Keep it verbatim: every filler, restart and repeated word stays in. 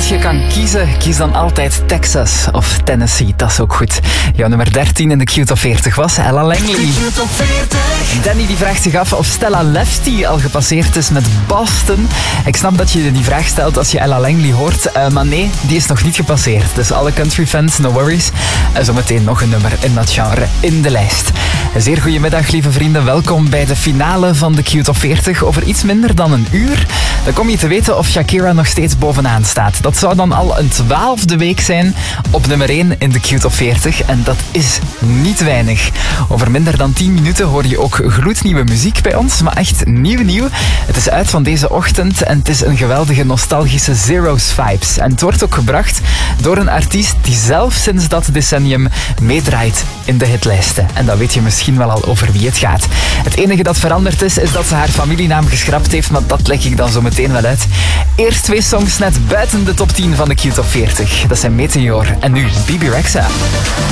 je kan kiezen, kies dan altijd Texas of Tennessee. Dat is ook goed. Jouw nummer dertien in de Q Top veertig was Ella Langley. Danny die vraagt zich af of Stella Lefty al gepasseerd is met Boston. Ik snap dat je die vraag stelt als je Ella Langley hoort, uh, maar nee, die is nog niet gepasseerd. Dus alle country fans, no worries. En zometeen nog een nummer in dat genre in de lijst. Een zeer goedemiddag, lieve vrienden. Welkom bij de finale van de Q Top veertig. Over iets minder dan een uur. Dan kom je te weten of Shakira nog steeds bovenaan staat. Dat zou dan al een twaalfde week zijn op nummer één in de Q Top veertig. En dat is niet weinig. Over minder dan tien minuten hoor je ook gloednieuwe muziek bij ons. Maar echt nieuw nieuw. Het is uit van deze ochtend en het is een geweldige nostalgische Zero's vibes. En het wordt ook gebracht door een artiest die zelf sinds dat decennium meedraait in de hitlijsten. En dan weet je misschien wel al over wie het gaat. Het enige dat veranderd is, is dat ze haar familienaam geschrapt heeft, maar dat leg ik dan zo meteen wel uit. Eerst twee songs net buiten de top tien van de Q Top veertig. Dat zijn Meteor en nu Bibi Rexha.